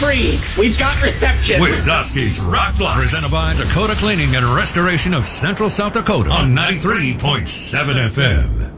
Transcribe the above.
93. We've got reception. With Dusky's Rock Blocks. Presented by Dakota Cleaning and Restoration of Central South Dakota on 93.7 FM.